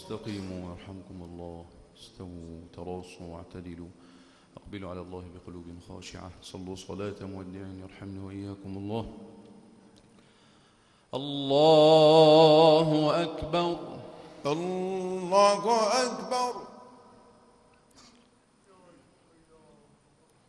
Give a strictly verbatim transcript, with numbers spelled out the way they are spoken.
استقيموا يرحمكم الله، استووا تراصوا واعتدلوا، أقبلوا على الله بقلوب خاشعة. صلوا صلاة مودع يرحمني وإياكم الله. الله أكبر. الله أكبر.